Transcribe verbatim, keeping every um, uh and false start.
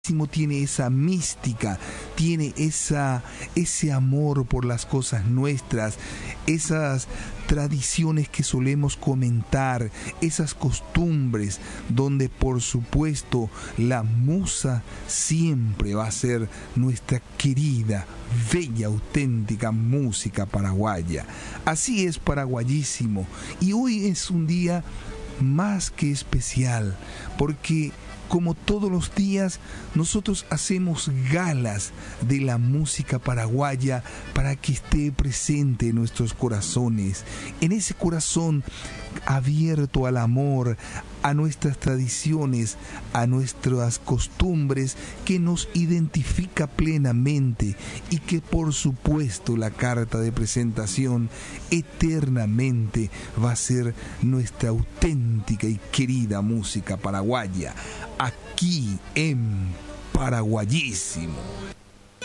tiene esa mística, tiene esa, ese amor por las cosas nuestras, esas tradiciones que solemos comentar, esas costumbres donde por supuesto la musa siempre va a ser nuestra querida, bella, auténtica música paraguaya. Así es Paraguayísimo, y hoy es un día más que especial porque como todos los días, nosotros hacemos galas de la música paraguaya para que esté presente en nuestros corazones, en ese corazón abierto al amor, a nuestras tradiciones, a nuestras costumbres, que nos identifica plenamente y que por supuesto la carta de presentación eternamente va a ser nuestra auténtica y querida música paraguaya, aquí en Paraguayísimo.